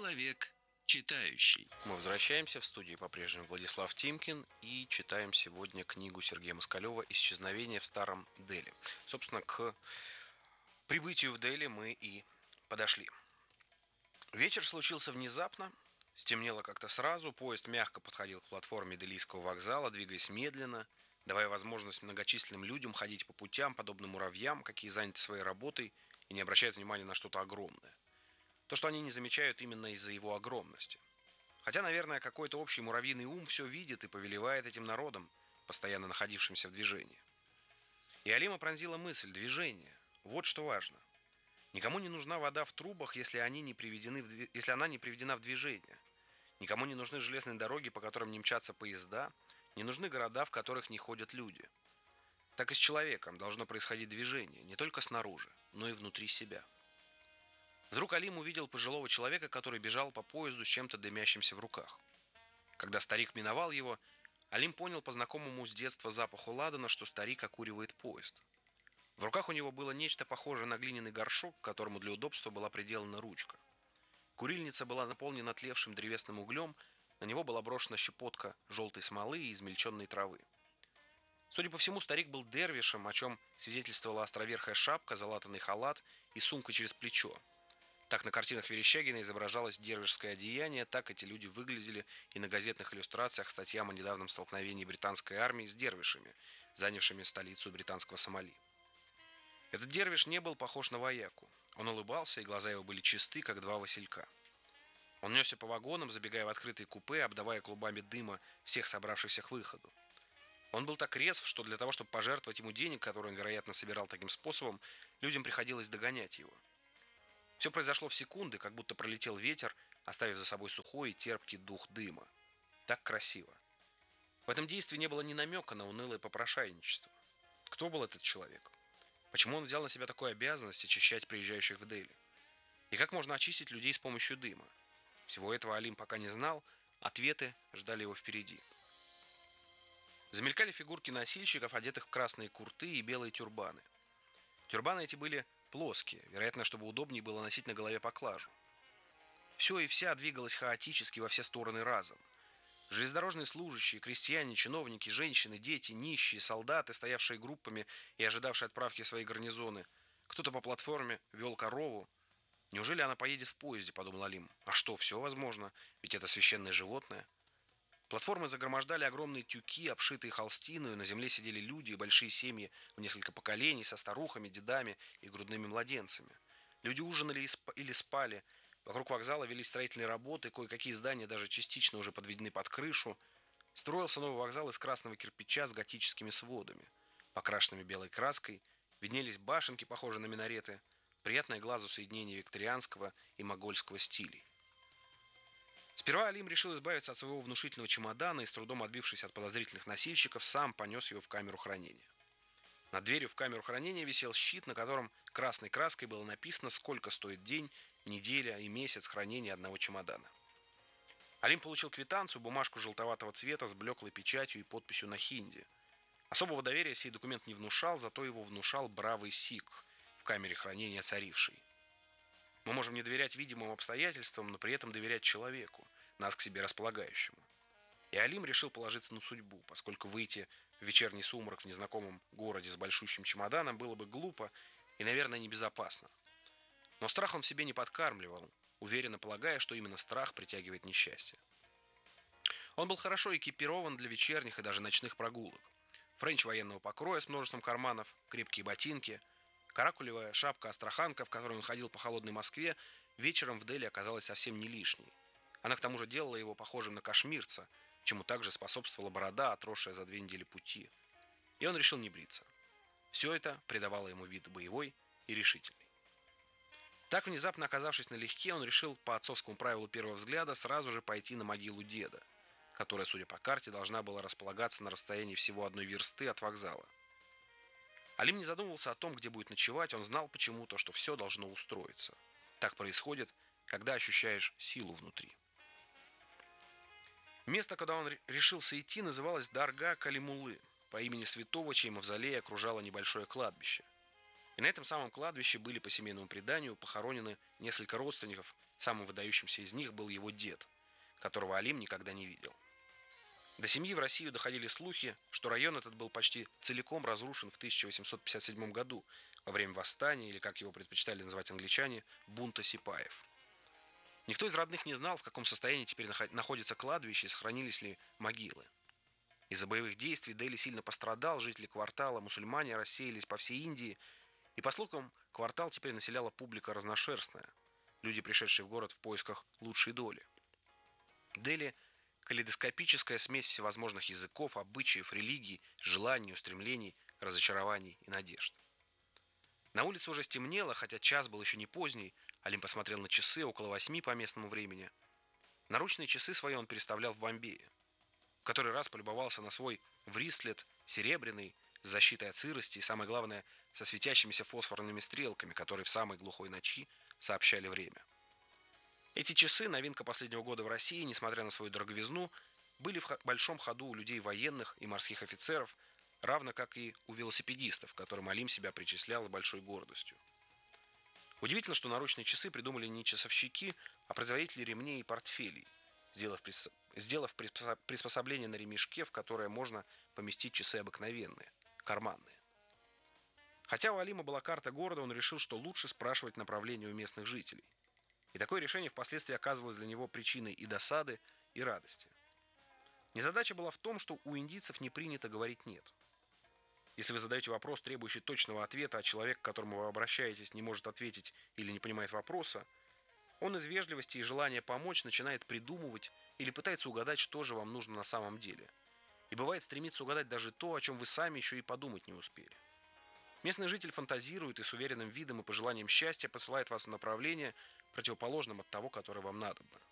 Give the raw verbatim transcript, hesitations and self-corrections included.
Человек читающий. Мы возвращаемся в студию, по-прежнему Владислав Тимкин, и читаем сегодня книгу Сергея Москалева «Исчезновение в Старом Дели». Собственно, к прибытию в Дели мы и подошли. Вечер случился внезапно, стемнело как-то сразу, поезд мягко подходил к платформе Делийского вокзала, двигаясь медленно, давая возможность многочисленным людям ходить по путям, подобно муравьям, какие заняты своей работой и не обращают внимания на что-то огромное. То, что они не замечают именно из-за его огромности. Хотя, наверное, какой-то общий муравьиный ум все видит и повелевает этим народом, постоянно находившимся в движении. И Алима пронзила мысль: движение. Вот что важно. Никому не нужна вода в трубах, если, они не приведены в дви... если она не приведена в движение. Никому не нужны железные дороги, по которым не мчатся поезда, не нужны города, в которых не ходят люди. Так и с человеком должно происходить движение, не только снаружи, но и внутри себя. Вдруг Алим увидел пожилого человека, который бежал по поезду с чем-то дымящимся в руках. Когда старик миновал его, Алим понял по знакомому с детства запаху ладана, что старик окуривает поезд. В руках у него было нечто похожее на глиняный горшок, к которому для удобства была приделана ручка. Курильница была наполнена тлевшим древесным углем, на него была брошена щепотка желтой смолы и измельченной травы. Судя по всему, старик был дервишем, о чем свидетельствовала островерхая шапка, залатанный халат и сумка через плечо. Так на картинах Верещагина изображалось дервишское одеяние, так эти люди выглядели и на газетных иллюстрациях к статьям о недавнем столкновении британской армии с дервишами, занявшими столицу британского Сомали. Этот дервиш не был похож на вояку. Он улыбался, и глаза его были чисты, как два василька. Он несся по вагонам, забегая в открытые купе, обдавая клубами дыма всех собравшихся к выходу. Он был так резв, что для того, чтобы пожертвовать ему денег, которые он, вероятно, собирал таким способом, людям приходилось догонять его. Все произошло в секунды, как будто пролетел ветер, оставив за собой сухой и терпкий дух дыма. Так красиво. В этом действии не было ни намека на унылое попрошайничество. Кто был этот человек? Почему он взял на себя такую обязанность очищать приезжающих в Дели? И как можно очистить людей с помощью дыма? Всего этого Алим пока не знал, ответы ждали его впереди. Замелькали фигурки носильщиков, одетых в красные курты и белые тюрбаны. Тюрбаны эти были плоские, вероятно, чтобы удобнее было носить на голове поклажу. Все и вся двигалось хаотически во все стороны разом. Железнодорожные служащие, крестьяне, чиновники, женщины, дети, нищие, солдаты, стоявшие группами и ожидавшие отправки в свои гарнизоны. Кто-то по платформе вел корову. Неужели она поедет в поезде, подумал Алим. А что, все возможно, ведь это священное животное. Платформы загромождали огромные тюки, обшитые холстиною, на земле сидели люди и большие семьи в несколько поколений со старухами, дедами и грудными младенцами. Люди ужинали или спали. Вокруг вокзала велись строительные работы, кое-какие здания даже частично уже подведены под крышу. Строился новый вокзал из красного кирпича с готическими сводами, покрашенными белой краской. Виднелись башенки, похожие на минареты. Приятное глазу соединение викторианского и могольского стилей. Сперва Алим решил избавиться от своего внушительного чемодана и, с трудом отбившись от подозрительных носильщиков, сам понес его в камеру хранения. Над дверью в камеру хранения висел щит, на котором красной краской было написано, сколько стоит день, неделя и месяц хранения одного чемодана. Алим получил квитанцию, бумажку желтоватого цвета с блеклой печатью и подписью на хинди. Особого доверия сей документ не внушал, зато его внушал бравый сикх, в камере хранения царивший. Мы можем не доверять видимым обстоятельствам, но при этом доверять человеку, нас к себе располагающему. И Алим решил положиться на судьбу, поскольку выйти в вечерний сумрак в незнакомом городе с большущим чемоданом было бы глупо и, наверное, небезопасно. Но страх он в себе не подкармливал, уверенно полагая, что именно страх притягивает несчастье. Он был хорошо экипирован для вечерних и даже ночных прогулок. Френч военного покроя с множеством карманов, крепкие ботинки, каракулевая шапка-астраханка, в которой он ходил по холодной Москве, вечером в Дели оказалась совсем не лишней. Она к тому же делала его похожим на кашмирца, чему также способствовала борода, отросшая за две недели пути. И он решил не бриться. Все это придавало ему вид боевой и решительный. Так, внезапно оказавшись налегке, он решил по отцовскому правилу первого взгляда сразу же пойти на могилу деда, которая, судя по карте, должна была располагаться на расстоянии всего одной версты от вокзала. Алим не задумывался о том, где будет ночевать, он знал почему-то, что все должно устроиться. Так происходит, когда ощущаешь силу внутри. Место, куда он решился идти, называлось Дарга Калимуллы, по имени святого, чей мавзолей окружало небольшое кладбище. И на этом самом кладбище были, по семейному преданию, похоронены несколько родственников. Самым выдающимся из них был его дед, которого Алим никогда не видел. До семьи в Россию доходили слухи, что район этот был почти целиком разрушен в тысяча восемьсот пятьдесят седьмом году во время восстания, или, как его предпочитали называть англичане, бунта сипаев. Никто из родных не знал, в каком состоянии теперь находится кладбище и сохранились ли могилы. Из-за боевых действий Дели сильно пострадал, жители квартала, мусульмане рассеялись по всей Индии, и, по слухам, квартал теперь населяла публика разношерстная, люди, пришедшие в город в поисках лучшей доли. Дели – калейдоскопическая смесь всевозможных языков, обычаев, религий, желаний, устремлений, разочарований и надежд. На улице уже стемнело, хотя час был еще не поздний. Алим посмотрел на часы, около восьми по местному времени. Наручные часы свои он переставлял в Бомбее. В который раз полюбовался на свой вристлет, серебряный, с защитой от сырости и, самое главное, со светящимися фосфорными стрелками, которые в самой глухой ночи сообщали время. Эти часы, новинка последнего года в России, несмотря на свою дороговизну, были в большом ходу у людей военных и морских офицеров, равно как и у велосипедистов, к которым Алим себя причислял с большой гордостью. Удивительно, что наручные часы придумали не часовщики, а производители ремней и портфелей, сделав, прис... сделав приспособление на ремешке, в которое можно поместить часы обыкновенные, карманные. Хотя у Алима была карта города, он решил, что лучше спрашивать направление у местных жителей. И такое решение впоследствии оказывалось для него причиной и досады, и радости. Незадача была в том, что у индийцев не принято говорить «нет». Если вы задаете вопрос, требующий точного ответа, а человек, к которому вы обращаетесь, не может ответить или не понимает вопроса, он из вежливости и желания помочь начинает придумывать или пытается угадать, что же вам нужно на самом деле. И бывает стремится угадать даже то, о чем вы сами еще и подумать не успели. Местный житель фантазирует и с уверенным видом и пожеланием счастья посылает вас в направление, противоположном от того, которое вам надобно.